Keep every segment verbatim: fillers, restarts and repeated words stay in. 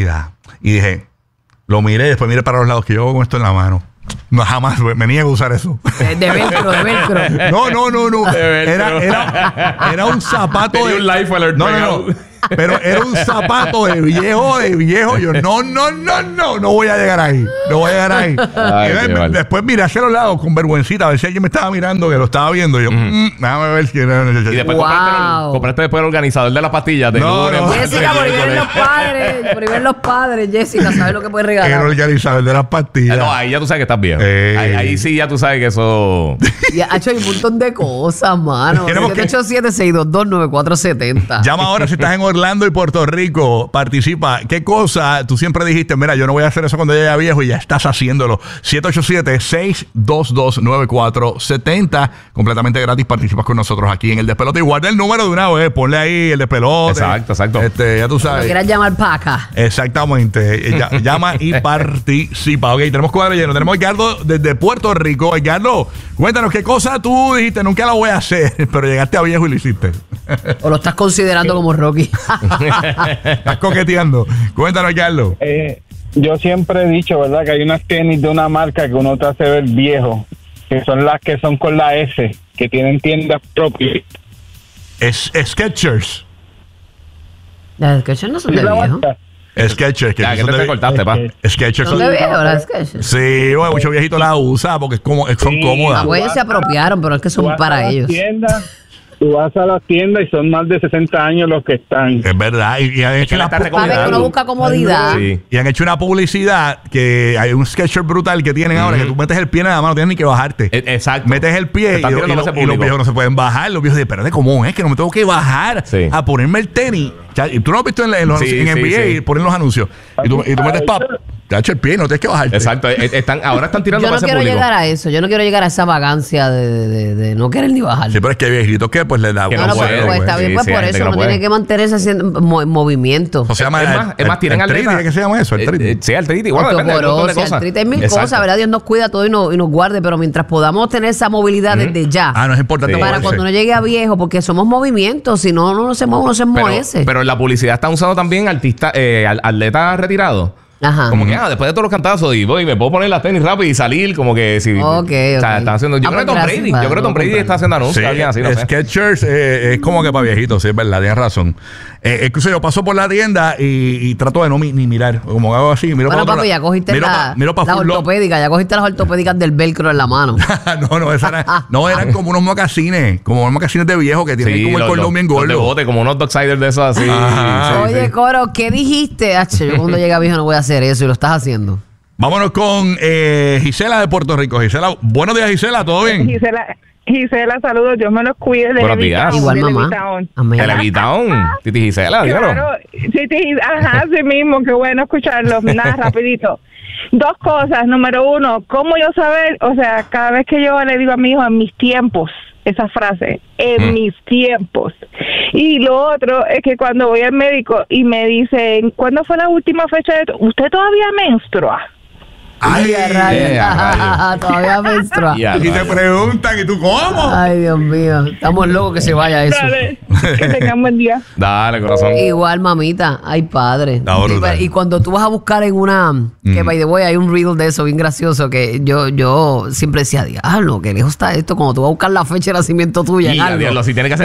Navidad. Y dije, lo miré y después miré para los lados, que yo hago con esto en la mano. No, jamás me niego a usar eso. De, de velcro, de velcro. No, no, no, no. Era, era, era un zapato de... un life alert. No, no, no. Pero era un zapato de viejo, de viejo. Yo, no, no, no, no, no voy a llegar ahí. No voy a llegar ahí. Ay, y me, después miré hacia los lados con vergüencita a ver si alguien me estaba mirando, que lo estaba viendo. Y yo, mm. Mm, déjame ver si era. Y después Wow. compraste, compraste después el organizador de las pastillas. De No, lunes, no. martes, Jessica, por miércoles. ver los padres, por ver los padres, Jessica, ¿sabes lo que puede Era regalar? organizador de las pastillas. No, ahí ya tú sabes que estás viejo. Ey. Ahí, ahí sí ya tú sabes que eso... Y ha hecho un montón de cosas, mano. Tenemos que- siete ocho siete, seis dos dos, nueve cuatro siete cero. Llama ahora si estás en Orlando y Puerto Rico. Participa. ¿Qué cosa tú siempre dijiste? Mira, yo no voy a hacer eso cuando llegue a viejo y ya estás haciéndolo. siete ocho siete, seis dos dos, nueve cuatro siete cero. Completamente gratis. Participas con nosotros aquí en el despelote. Y guarda el número de una vez. Ponle ahí el despelote. Exacto, exacto. Este, ya tú No sabes. quieras llamar para acá. Exactamente. Ya- llama y participa. Ok, tenemos cuadro lleno. Tenemos a Edgardo desde Puerto Rico. Edgardo, cuéntanos qué cosa tú dijiste. Nunca la voy a hacer, pero llegaste a viejo y lo hiciste. O lo estás considerando como Rocky. Estás coqueteando. Cuéntanos, Edgardo. Eh, yo siempre he dicho, ¿verdad? Que hay unas tenis de una marca que uno te hace ver viejo, que son las que son con la S, que tienen tiendas propias. Es Skechers. Las Skechers no son de viejo. Skechers. Ya, que te, te cortaste, pa. Skechers Son son... de viejo las Skechers. Sí, bueno, muchos viejitos las usan porque es como, son Sí. cómodas. Ah, pues ellos se apropiaron, pero es que Tú son vas a para las ellos. tiendas, tú vas a las tiendas y son más de sesenta años los que están. Es verdad. Y, y han hecho que la una estás pu- A ver, que uno busca comodidad. Sí. y han hecho una publicidad que hay un Skechers brutal que tienen ahora, que tú metes el pie en la mano, no tienes ni que bajarte. E- Exacto. Metes el pie y, Están lo- y tirando lo- base y los público. viejos no se pueden bajar. Los viejos dicen, espérate, ¿cómo es? Que no me tengo que bajar Sí. a ponerme el tenis. Ya, y tú no lo has visto en, la- en los Sí, anuncios- en sí, N B A sí. y ponen los anuncios. Y tú, y tú metes pap, te ha hecho el pie, no tienes que bajarte. Exacto. E- Están, ahora están tirando Yo no base quiero público. llegar a eso. Yo no quiero llegar a esa vagancia de, de, de- de no querer ni bajar. Sí, pero es que hay viejitos que pues le da Que No, no no, puede, pues, pues, está sí, bien, pues sí, por hay gente eso que no uno puede. tiene que mantenerse haciendo mo- movimiento. Eso se llama Es el- más- es más, el- tienen artritis, atletas. ¿qué se llama eso? Eh, Artritis. eh, Sí, artritis. Bueno, depende, hay un montón de Osteoporosis, cosas. artritis, hay mil Exacto. cosas, ¿verdad? Dios nos cuida todo y nos, y nos guarde, pero mientras podamos tener esa movilidad desde ya, Ah, no es importante Sí. para moverse. cuando uno llegue a viejo, porque somos movimientos, si no, uno no se mueve, uno se Pero, enmohece. pero en la publicidad están usando también artistas, eh, al- atletas retirados. Ajá. Como que, ah, después de todos los cantazos, y voy, me puedo poner las tenis rápido y salir, como que si. Ok, O sea, ok. están haciendo. Yo Ah, creo que pues Tom gracias, Brady. va, Yo creo que Tom no Brady comprendo. está haciendo anuncios. Sí, Alguien así, no sé. Skechers eh, es como que para viejitos, sí, es verdad, tienes razón. Eh, incluso yo paso por la tienda y, y trato de no mi- ni mirar, como hago así, miro Bueno, para otro papi, ya lado. cogiste miro la- pa- miro pa las Full Lock. ortopédicas, ya cogiste las ortopédicas del velcro en la mano. no, no, esa era- no, eran como unos mocasines, como unos mocasines de viejo que tienen Sí, como el los- cordón los- bien los de gordo. bote, como unos Docksiders de esos así. Ajá. Sí, Oye, sí. Coro, ¿qué dijiste? Ache, yo cuando llegue a viejo no voy a hacer eso y lo estás haciendo. Vámonos con eh, Gisela de Puerto Rico. Gisela, buenos días, Gisela, ¿todo bien? Gisela, Gisela, saludos, Dios me los cuide de Buenos días. Levitown, Igual, de mamá. Levitown. Amén. Televitown. Titi Gisela, dígalo. Claro, sí, sí, ajá, sí mismo, qué bueno escucharlo, nada, rapidito. Dos cosas, número uno, ¿cómo yo saber? O sea, cada vez que yo le digo a mi hijo, en mis tiempos, esa frase, en Mm. mis tiempos. Y lo otro es que cuando voy al médico y me dicen, ¿cuándo fue la última fecha de tu-? ¿Usted todavía menstrua? Ay, Y a rayos. yeah, Todavía menstrua. Ya, y te rayos. preguntan, ¿y tú cómo? Ay, Dios mío. Estamos locos que se vaya eso. Dale, que tengan buen día. Dale, corazón. Igual, mamita. Ay, padre. Está brutal. Y, y cuando tú vas a buscar en una... Que, by the way, hay un riddle de eso bien gracioso que yo, yo siempre decía, diablo, qué lejos está esto. Cuando tú vas a buscar la fecha de nacimiento tuya en Y algo. diablo, si tiene que hacer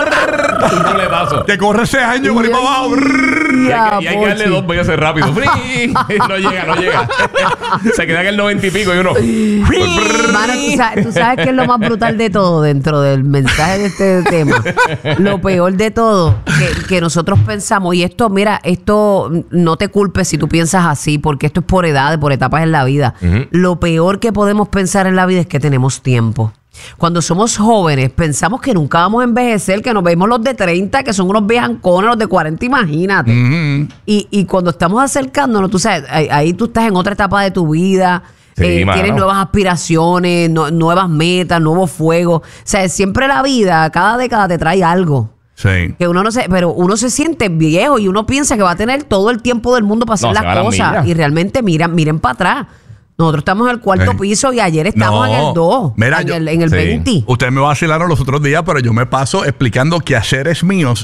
un roletazo. Te corre ese año por ahí para abajo. Y Ya, hay, que- y hay que darle Pochi. dos veces rápido. Fri. No llega, no llega. Se queda en el noventa y pico y uno. Mano, ¿tú sabes, tú sabes qué es lo más brutal de todo dentro del mensaje de este tema. Lo peor de todo, que, que nosotros pensamos, y esto, mira, esto no te culpes si tú piensas así, porque esto es por edades, por etapas en la vida. Ujú. Lo peor que podemos pensar en la vida es que tenemos tiempo. Cuando somos jóvenes, pensamos que nunca vamos a envejecer, que nos vemos los de treinta, que son unos viejancones, los de cuarenta, imagínate. Ujú. Y, y cuando estamos acercándonos, tú sabes, ahí, ahí tú estás en otra etapa de tu vida, Sí, eh, mano. tienes nuevas aspiraciones, no- nuevas metas, nuevos fuegos. O sea, siempre la vida, cada década te trae algo. Sí. Que uno no se, pero uno se siente viejo y uno piensa que va a tener todo el tiempo del mundo para hacer No, se va a las las cosas. millas. Y realmente miran, miren para atrás. Nosotros estamos en el cuarto Sí. piso y ayer estamos No. en el dos, Mira, en, yo- el, en el sí. veinte. Ustedes me vacilaron los otros días, pero yo me paso explicando quehaceres míos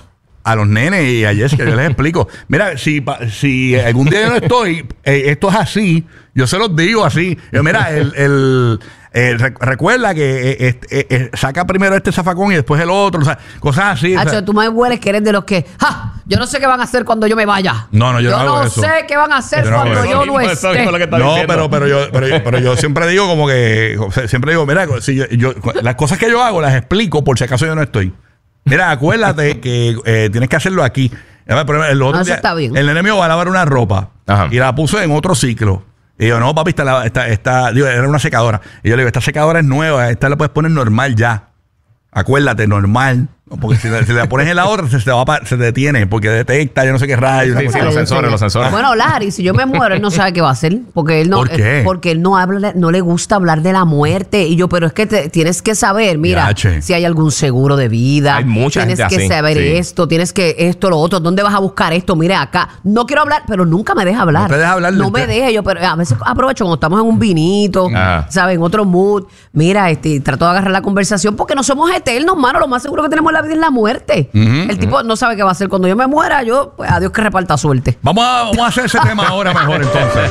a los nenes y a Jessica, yo les explico. Mira, si, pa- si algún día yo no estoy, eh, esto es así, yo se los digo así. Yo, mira, el, el eh, rec- recuerda que eh, eh, eh, eh, saca primero este zafacón y después el otro, o sea, cosas así. o sea. Hacho, tú me hueles que eres de los que, ¡ja! Yo no sé qué van a hacer cuando yo me vaya. No, no, yo no hago no eso. sé qué van a hacer Yo no hago cuando eso. yo no Eso mismo es lo que esté. está No, diciendo. pero, pero, yo, pero, yo, pero, yo, pero yo siempre digo como que, siempre digo, mira, si yo, yo- las cosas que yo hago las explico por si acaso yo no estoy. Mira, acuérdate que eh, tienes que hacerlo aquí. A ver, pero el otro No, eso día, está bien. el nene mío va a lavar una ropa Ajá. y la puso en otro ciclo. Y yo, no, papi, esta, la- esta, esta- digo, era una secadora. Y yo le digo, esta secadora es nueva, esta la puedes poner normal ya. Acuérdate, normal. ¿no? Porque si, la- si la pones en la otra, se, se, va a pa- se detiene, porque detecta, yo no sé qué rayos. Sí, sí, los sensores, los sensores. Bueno, Larry, si yo me muero, él no sabe qué va a hacer. Porque él no, ¿Por qué? eh, porque él no habla, no le gusta hablar de la muerte. Y yo, pero es que te- tienes que saber, mira, Yache. si hay algún seguro de vida. Hay mucha Tienes gente que así, saber sí. esto, tienes que esto, lo otro. ¿Dónde vas a buscar esto? Mira acá. No quiero hablar, pero nunca me deja hablar. No te deja hablar No del me tema. deja. Yo, pero a veces aprovecho cuando estamos en un vinito, Ajá. ¿sabes? En otro mood. Mira, este, trato de agarrar la conversación porque no somos eternos, mano. Lo más seguro que tenemos en la vida es la muerte. El tipo no sabe qué va a hacer cuando yo me muera. Yo, pues, a Dios que reparta suerte. Vamos a, vamos a hacer ese tema ahora mejor entonces.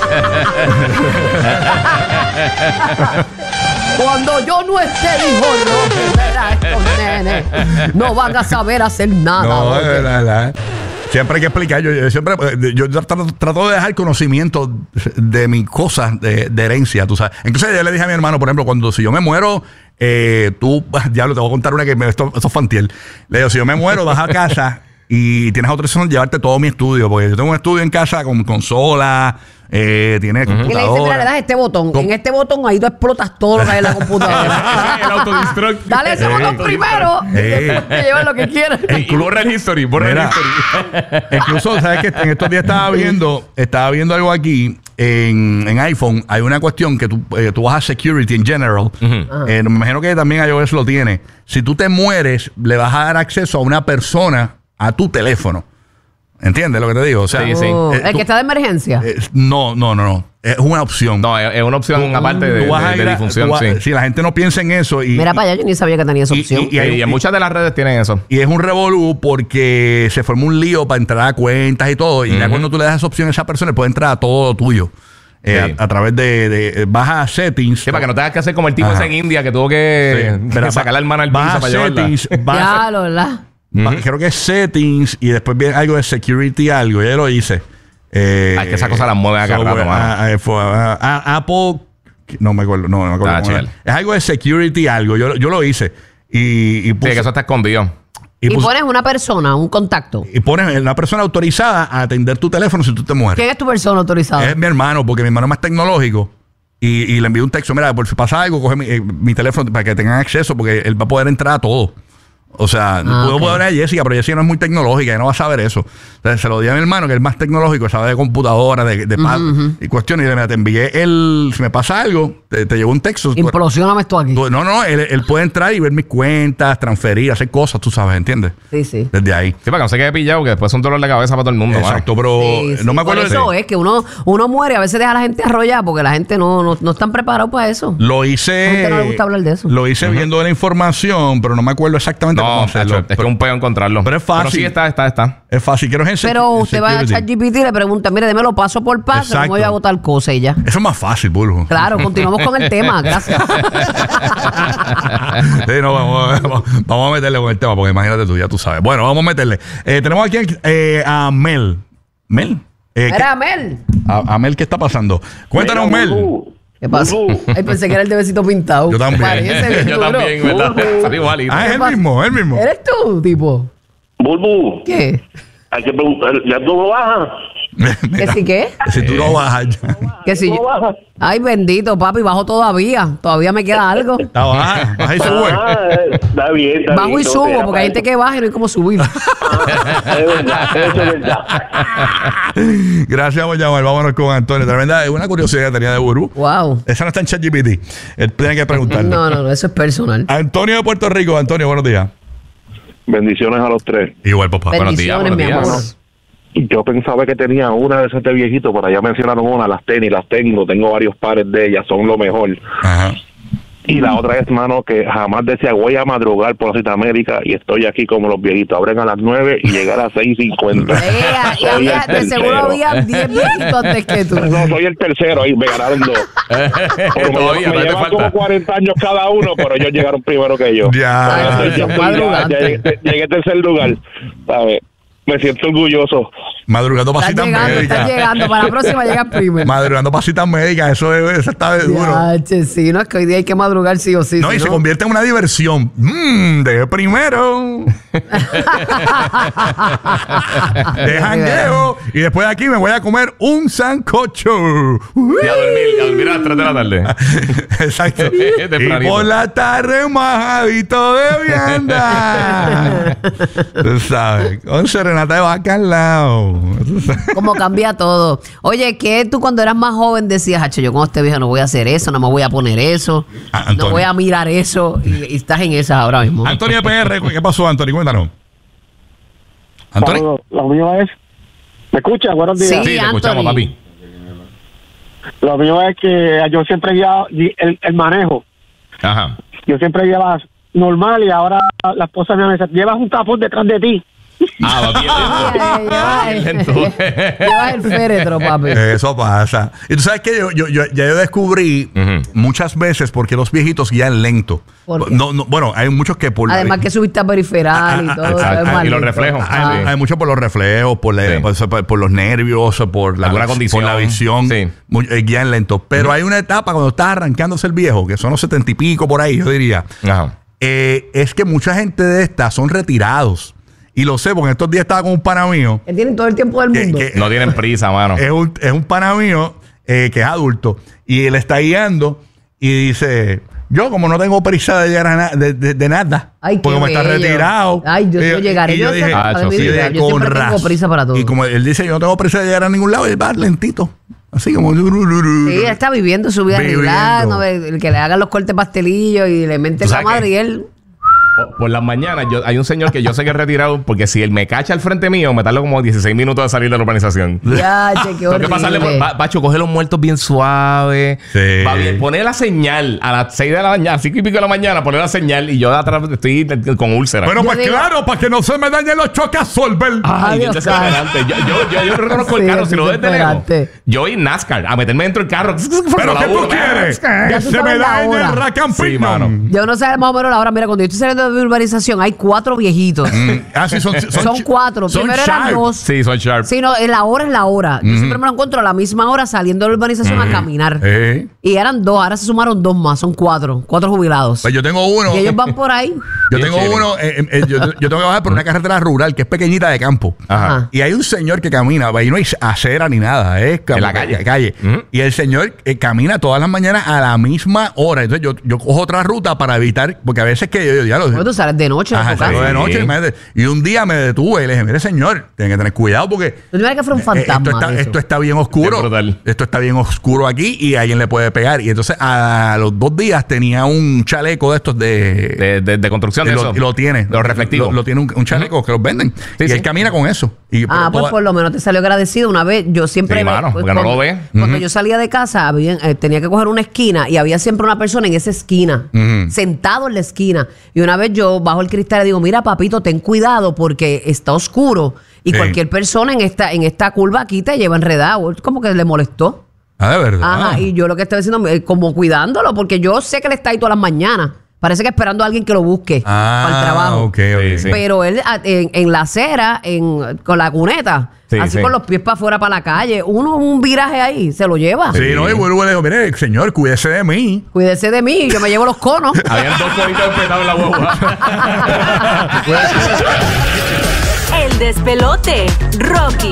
Cuando yo no esté, dijo, no, mira, estos nenes no van a saber hacer nada. No, oye. es verdad, es verdad. Siempre hay que explicar. Yo, yo siempre yo trato, trato de dejar conocimiento de mis cosas de, de herencia, tú sabes. Entonces yo le dije a mi hermano, por ejemplo, cuando si yo me muero, eh, tú, diablo, te voy a contar una que me, esto, esto es fantiel. Le digo, si yo me muero, vas a casa y tienes autorización de llevarte todo mi estudio, porque yo tengo un estudio en casa con consola, eh, tiene Y le dice, mira, le computadora. das este botón. Com- En este botón ahí tú explotas todo lo que hay en la computadora. El autodestruct. Dale ese Eh, botón primero. eh. Que lleva lo que quieras. Y borra el history, borra el Mira, history. incluso, ¿sabes qué? En estos días estaba viendo, estaba viendo algo aquí en, en iPhone. Hay una cuestión que tú, eh, tú vas a Security en General. Eh, me imagino que también iOS lo tiene. Si tú te mueres, le vas a dar acceso a una persona a tu teléfono. ¿Entiendes lo que te digo? O sea, Sí, sí. Oh, eh, el tú- que está de emergencia. eh, no, no, no, no. Es una opción. No, es es una opción aparte de, Tú vas a de- ir de a- difunción, tú vas- sí. Si la gente no piensa en eso y, Mira para allá, yo ni sabía que tenía esa y- opción. y- y hay- Y en muchas de las redes tienen eso. Y es un revolú porque se formó un lío para entrar a cuentas y todo. Y ya cuando tú le das esa opción a esa persona, puede entrar a todo tuyo. Eh, Sí. a, a través de, de- vas a settings. Sí, para que no tengas que hacer como el tipo Ajá. ese en India que tuvo que Sí. Pero sacar la hermana al vas piso a para llevarla. settings, vas a- Ya, lo, ¿verdad? va- creo que es settings y después viene algo de security, algo. Ya lo hice. Eh, Ah, es que esas cosas las mueven a cada software, rato, mano. ah, ah, fue, ah, ah, Apple. No me acuerdo. No, no me acuerdo. Ah, cómo era. chévere. Es algo de security, algo. Yo, yo lo hice. Y, y Sí, puse- que eso está escondido. y Y puse- pones una persona, un contacto. y pones una persona autorizada a atender tu teléfono si tú te mueres. ¿Quién es tu persona autorizada? Es mi hermano, porque mi hermano es más tecnológico. Y, y le envío un texto, mira, por si pasa algo, coge mi, eh, mi teléfono para que tengan acceso, porque él va a poder entrar a todo. O sea, Ah, puedo ok. poder a Jessica, pero Jessica no es muy tecnológica, ella no va a saber eso. Entonces se lo di a mi hermano, que es más tecnológico, sabe de computadora, de, de pad y cuestiones. Y le dije, mira, te envié el, si me pasa algo, te, te llegó un texto. Tú- Implosioname esto aquí. tú- no, no, él, él puede entrar y ver mis cuentas, transferir, hacer cosas, tú sabes, ¿entiendes? Sí, sí. Desde ahí. Sí, para que no se quede pillado, que después es un dolor de cabeza para todo el mundo. mano. Exacto, pero Sí, sí. no me acuerdo Por de eso es que uno, uno muere, a veces deja a la gente arrollada porque la gente no, no, no están preparados para eso. Lo hice. A la gente no le gusta hablar de eso. Lo hice viendo la información, pero no me acuerdo exactamente No, cómo hacerlo. tacho, es que Pero un peo encontrarlo. pero es fácil. Pero sí está, está, está. es fácil. Quiero en Pero sec- usted va a security. ChatGPT y le pregunta, mire, démelo paso por paso, Exacto. no voy a votar cosa y ya. Eso es más fácil, Bulbo. Claro, continuamos con el tema, gracias. Sí, no, vamos, vamos- vamos a meterle con el tema, porque imagínate tú, ya tú sabes. Bueno, vamos a meterle. Eh, tenemos aquí eh, a Mel. ¿Mel? Eh, ¿qué- Mira, Mel. a, a Mel, ¿qué está pasando? Cuéntanos, Mira, Mel. Bulbu, ¿Qué pasa? Bulbu. Ay, pensé que era el de besito pintado. Yo también. Parece bien Yo duro. también, ¿verdad? Salió igualito. Ah, es el pasa? mismo, es el mismo. ¿Eres tú, tipo? Bulbu, ¿Qué? hay que preguntar, ¿ya tú no bajas? ¿Que Mira, si qué? si tú no bajas ya. ¿Que si ¿No yo- bajas? Ay, bendito, papi, bajo todavía. Todavía me queda algo. Está baja, baja y sube. Ah, eh, está bien, está Bajo bien. y no, subo, era porque hay gente para que baja y no hay como subir. eso. Es verdad, eso es verdad. Gracias por llamar. Vámonos con Antonio. Tremenda, es una curiosidad que tenía de Burbu. Wow. Esa no está en ChatGPT. Él tiene que preguntarle. No, no, no, eso es personal. Antonio de Puerto Rico. Antonio, buenos días. Bendiciones a los tres. Igual, papá. Buenos días, Bendiciones, mi buenos amor. días. Yo pensaba que tenía una de esas de viejito, pero ya mencionaron una, las tenis, las tengo, tengo varios pares de ellas, son lo mejor. Ajá. Y la otra es, mano, que jamás decía, voy a madrugar por la cita médica y estoy aquí como los viejitos. Abren a las nueve y llegar a las seis cincuenta. Ea, y Soy había, el de seguro tercero. había diez viejitos antes que tú. No, soy el tercero, ahí me ganaron dos. Pero me, Todavía, me todavía te llevan como falta. cuarenta años cada uno, pero ellos llegaron primero que yo. Ya. Ay, Yo son estoy- yo estoy- ya- madrugantes. ya llegué, llegué tercer lugar, ¿sabes? Me siento orgulloso. Madrugando para Estás citas llegando, estás médicas. llegando. Para la próxima llegas primero. Madrugando para citas médicas, eso, es- eso está de duro. Ya, che, sí, no es que hoy día hay que madrugar sí o sí. No, si y se convierte en una diversión. Mmm, de primero. de jangueo. Y después de aquí me voy a comer un sancocho. Y a dormir, y a dormir a las tres de la tarde. Exacto. y Tempranito. por la tarde majadito de vianda. Tú sabes, con serenata de vaca al lado. Tú sabes. Como cambia todo. Oye, ¿qué tú cuando eras más joven decías, hacho, yo con este viejo no voy a hacer eso, no me voy a poner eso, Ah, no Antonio. voy a mirar eso? Y, y estás en esas ahora mismo. Antonio P R, ¿qué pasó, Antonio? Cuéntanos. Antonio. Saludos. Lo mío es. ¿Me escucha? Buenos días. Sí. Sí, te escuchamos, Anthony. papi. Lo mío es que yo siempre guiaba el, el manejo. Ajá. Yo siempre guiaba normal y ahora la esposa me dice, llevas un tapón detrás de ti. Ah, va bien. Ay, Va bien llevas, lento. el, llevas el féretro, papi. Eso pasa. Y tú sabes que yo, yo, yo- ya yo descubrí Ujú. muchas veces porque los viejitos guían lento. ¿Por qué? No, no, bueno, hay muchos que por Además que subiste a periferal y todo. exacto. es más Y los lento. reflejos. hay, Sí. hay mucho por los reflejos, por, la- Sí. por, por los nervios, por la, Alguna condición. por la visión. Sí. Muy- eh, guían lento. Pero hay una etapa cuando está arrancándose el viejo, que son los setenta y pico por ahí, yo diría. Ajá. eh, es que mucha gente de estas son retirados. Y lo sé, porque estos días estaba con un pana mío. Que tienen todo el tiempo del que- mundo. que- No tienen prisa, mano. es un, es un pana mío eh, que es adulto y él está guiando y dice, yo como no tengo prisa de llegar a na- de, de- de nada, Ay, qué porque me está bello. retirado. Ay, yo- Y yo llegaré. y Yo yo esa dije, etapa de "Ah, mi sí, vida, de yo siempre con tengo raz". prisa para todo. Y como él dice, yo no tengo prisa de llegar a ningún lado, y va lentito. Así como... Sí, él está viviendo su vida Viviendo. real, no, el que le hagan los cortes pastelillos y le meten ¿Tú la sabes madre qué? y él... Por, por las mañanas, yo, hay un señor que yo sé que es retirado porque si él me cacha al frente mío, me tardo como dieciséis minutos de salir de la urbanización. Ya, che, qué Tengo que pasarle por. horrible. Pa- Pacho, coge los muertos bien suave. Sí. Va bien. Pone la señal a las seis de la mañana, cinco y pico de la mañana, pone la señal y yo de atrás estoy con úlcera. Bueno, Yo pues digo- claro, para que no se me dañen los choques Solver. Ay, Dios es desesperante. Yo, yo, yo, yo reconozco el Sí, carro, es si lo ves de lejos. desesperante. Yo voy en NASCAR a meterme dentro del carro. ¿Pero qué tú quieres? Ya Que tú se me sabes la dañe hora. el rack and Sí, pinion. mano. Yo no sé más o menos la hora. Mira, cuando yo estoy saliendo de mi urbanización, hay cuatro viejitos. Mm, ah, sí, son, son, Son cuatro. son Primero eran sharp. dos. Sí, son sharp. Sí, no, en la hora es la hora. Yo siempre me lo encuentro a la misma hora saliendo de la urbanización a caminar. Eh. Y eran dos, ahora se sumaron dos más, son cuatro. Cuatro jubilados. Pues yo tengo uno. Y ellos van por ahí. Yo Bien tengo chilling. uno, eh, eh, eh, yo, yo tengo que bajar por una carretera rural que es pequeñita de campo. Ajá. Ajá. Y hay un señor que camina, ahí no hay acera ni nada, es cam- En la calle. calle. Ujú. Y el señor eh, camina todas las mañanas a la misma hora. Entonces yo, yo cojo otra ruta para evitar, porque a veces que yo, yo ya lo Bueno, tú sales de noche. Ajá, de tu casa. salgo de noche, Sí. imagínate. Y un día me detuve y le dije, mire señor, tiene que tener cuidado porque Tú te imaginas que fuera un eh, fantasma. esto, está, de eso. esto está bien oscuro. Qué brutal. Esto está bien oscuro aquí y alguien le puede pegar. Y entonces a los dos días tenía un chaleco de estos de... De, de, de construcción y de lo, eso. y lo tiene. Los reflectivos. Lo, lo tiene un, un chaleco que los venden. Sí, y sí. él camina con eso. Y, Ah, pero pues toda- por lo menos te salió agradecido. Una vez, yo siempre... Sí, me- mano, pues, porque no cuando- lo ve. Cuando yo salía de casa, había- eh, tenía que coger una esquina y había siempre una persona en esa esquina, Ujú. sentado en la esquina. Y una vez yo bajo el cristal y digo, mira, papito, ten cuidado porque está oscuro y Sí. cualquier persona en esta, en esta curva aquí te lleva enredado. Como que le molestó. Ah, de verdad. Ajá, y yo lo que estaba diciendo, eh, como cuidándolo, porque yo sé que él está ahí todas las mañanas. Parece que esperando a alguien que lo busque Ah, para el trabajo. ok, ok. Sí, sí. Pero él a- en, en la acera, en, con la cuneta, Sí, así sí. con los pies para afuera para la calle, uno un viraje ahí, se lo lleva. Sí, no, y vuelvo y le digo, mire, señor, cuídese de mí. Cuídese de mí, yo me llevo los conos. Habían dos conitos petados en la guagua. El despelote. Rocky,